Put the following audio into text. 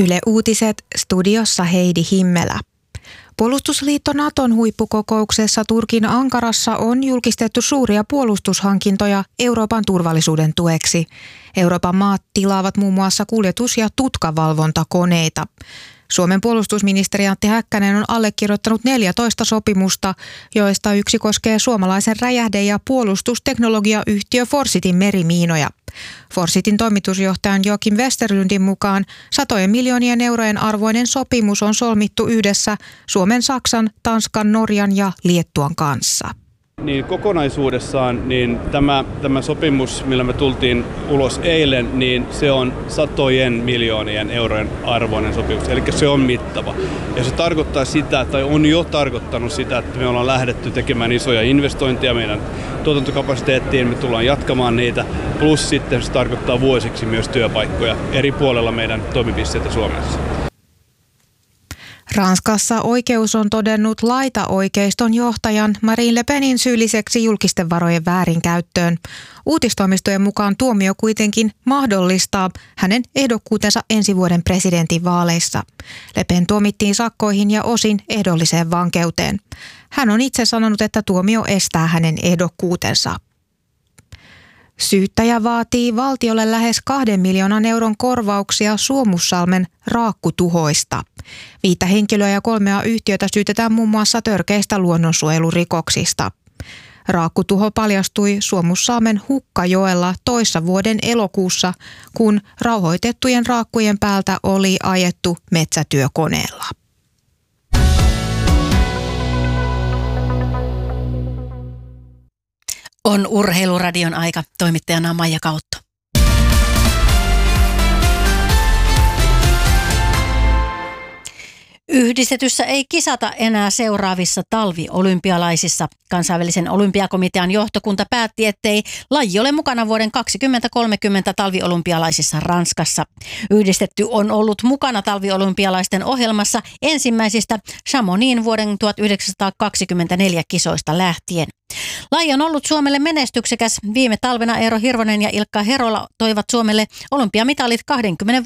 Yle Uutiset, studiossa Heidi Himmelä. Puolustusliitto Naton huippukokouksessa Turkin Ankarassa on julkistettu suuria puolustushankintoja Euroopan turvallisuuden tueksi. Euroopan maat tilaavat muun muassa kuljetus- ja tutkavalvontakoneita. Suomen puolustusministeri Antti Häkkänen on allekirjoittanut 14 sopimusta, joista yksi koskee suomalaisen räjähde- ja puolustusteknologiayhtiö Forsitin merimiinoja. Forsitin toimitusjohtajan Joakim Westerlundin mukaan satojen miljoonien eurojen arvoinen sopimus on solmittu yhdessä Suomen, Saksan, Tanskan, Norjan ja Liettuan kanssa. Niin kokonaisuudessaan niin tämä sopimus, millä me tultiin ulos eilen, niin se on satojen miljoonien eurojen arvoinen sopimus. Eli se on mittava. Ja se tarkoittaa sitä, tai on jo tarkoittanut sitä, että me ollaan lähdetty tekemään isoja investointeja meidän tuotantokapasiteettiin. Me tullaan jatkamaan niitä. Plus sitten se tarkoittaa vuosiksi myös työpaikkoja eri puolella meidän toimipisteitä Suomessa. Ranskassa oikeus on todennut laitaoikeiston johtajan Marine Le Penin syylliseksi julkisten varojen väärinkäyttöön. Uutistoimistojen mukaan tuomio kuitenkin mahdollistaa hänen ehdokkuutensa ensi vuoden presidentinvaaleissa. Le Pen tuomittiin sakkoihin ja osin ehdolliseen vankeuteen. Hän on itse sanonut, että tuomio estää hänen ehdokkuutensa. Syyttäjä vaatii valtiolle lähes 2 miljoonan euron korvauksia Suomussalmen raakkutuhoista. 5 henkilöä ja 3 yhtiötä syytetään muun muassa törkeistä luonnonsuojelurikoksista. Raakkutuho paljastui Suomussalmen Hukkajoella toissa vuoden elokuussa, kun rauhoitettujen raakkujen päältä oli ajettu metsätyökoneella. On Urheiluradion aika. Toimittajana Maija Kautto. Yhdistetyssä ei kisata enää seuraavissa talviolympialaisissa. Kansainvälisen olympiakomitean johtokunta päätti, ettei laji ole mukana vuoden 2030 talviolympialaisissa Ranskassa. Yhdistetty on ollut mukana talviolympialaisten ohjelmassa ensimmäisistä Chamonixin vuoden 1924 kisoista lähtien. Laji on ollut Suomelle menestyksekäs. Viime talvena Eero Hirvonen ja Ilkka Herola toivat Suomelle olympiamitalit 20